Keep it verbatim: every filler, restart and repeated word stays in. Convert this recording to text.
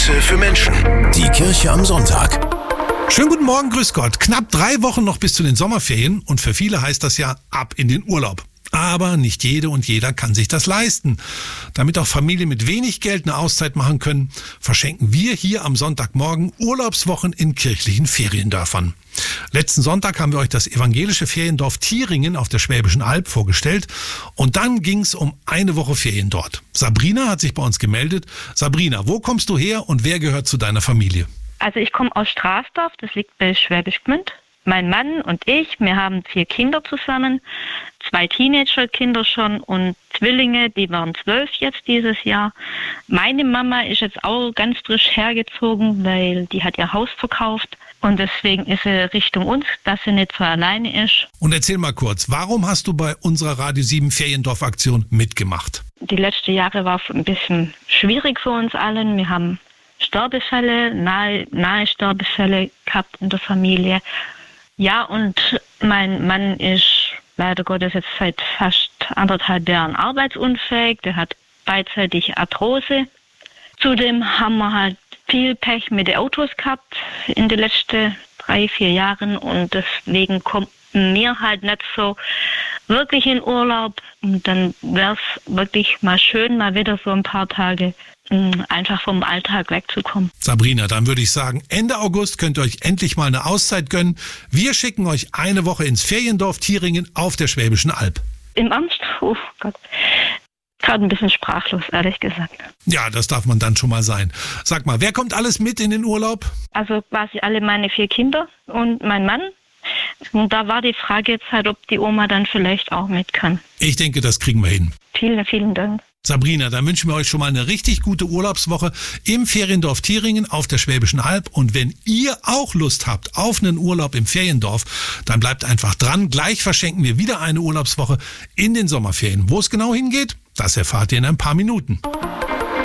Messe für Menschen. Die Kirche am Sonntag. Schönen guten Morgen, grüß Gott. Knapp drei Wochen noch bis zu den Sommerferien und für viele heißt das ja ab in den Urlaub. Aber nicht jede und jeder kann sich das leisten. Damit auch Familien mit wenig Geld eine Auszeit machen können, verschenken wir hier am Sonntagmorgen Urlaubswochen in kirchlichen Feriendörfern. Letzten Sonntag haben wir euch das evangelische Feriendorf Thieringen auf der Schwäbischen Alb vorgestellt und dann ging es um eine Woche Ferien dort. Sabrina hat sich bei uns gemeldet. Sabrina, wo kommst du her und wer gehört zu deiner Familie? Also ich komme aus Straßdorf, das liegt bei Schwäbisch Gmünd. Mein Mann und ich, wir haben vier Kinder zusammen, zwei Teenagerkinder schon und Zwillinge, die waren zwölf jetzt dieses Jahr. Meine Mama ist jetzt auch ganz frisch hergezogen, weil die hat ihr Haus verkauft und deswegen ist sie Richtung uns, dass sie nicht so alleine ist. Und erzähl mal kurz, warum hast du bei unserer Radio sieben Feriendorf-Aktion mitgemacht? Die letzten Jahre war ein bisschen schwierig für uns allen. Wir haben Sterbefälle, nahe, nahe Sterbefälle gehabt in der Familie. Ja, und mein Mann ist leider Gottes jetzt seit fast anderthalb Jahren arbeitsunfähig. Der hat beidseitig Arthrose. Zudem haben wir halt viel Pech mit den Autos gehabt in den letzten drei, vier Jahren. Und deswegen kommt mir halt nicht so wirklich in Urlaub. Und dann wäre es wirklich mal schön, mal wieder so ein paar Tage einfach vom Alltag wegzukommen. Sabrina, dann würde ich sagen, Ende August könnt ihr euch endlich mal eine Auszeit gönnen. Wir schicken euch eine Woche ins Feriendorf Thieringen auf der Schwäbischen Alb. Im Ernst? Oh Gott. Gerade ein bisschen sprachlos, ehrlich gesagt. Ja, das darf man dann schon mal sein. Sag mal, wer kommt alles mit in den Urlaub? Also quasi alle meine vier Kinder und mein Mann. Und da war die Frage jetzt halt, ob die Oma dann vielleicht auch mit kann. Ich denke, das kriegen wir hin. Vielen, vielen Dank. Sabrina, dann wünschen wir euch schon mal eine richtig gute Urlaubswoche im Feriendorf Thieringen auf der Schwäbischen Alb. Und wenn ihr auch Lust habt auf einen Urlaub im Feriendorf, dann bleibt einfach dran. Gleich verschenken wir wieder eine Urlaubswoche in den Sommerferien. Wo es genau hingeht, das erfahrt ihr in ein paar Minuten.